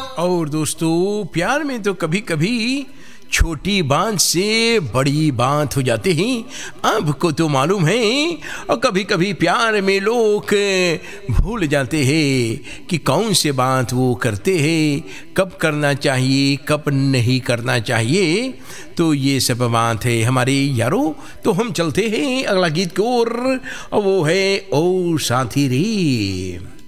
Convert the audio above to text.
और दोस्तों, प्यार में तो कभी कभी छोटी बात से बड़ी बात हो जाती है। आपको तो मालूम है। और कभी कभी प्यार में लोग भूल जाते हैं कि कौन से बात वो करते हैं, कब करना चाहिए, कब नहीं करना चाहिए। तो ये सब बात है हमारे यारों। तो हम चलते हैं अगला गीत की ओर, और वो है ओ साथी रे।